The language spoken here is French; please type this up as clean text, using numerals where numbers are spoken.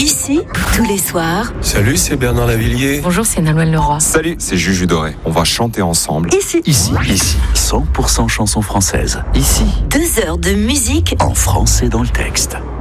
Ici, tous les soirs. Salut, c'est Bernard Lavillier. Bonjour, c'est Nolwenn Leroy. Salut, c'est Juju Doré. On va chanter ensemble. Ici. 100% chansons françaises. Ici. 2 heures de musique en français dans le texte.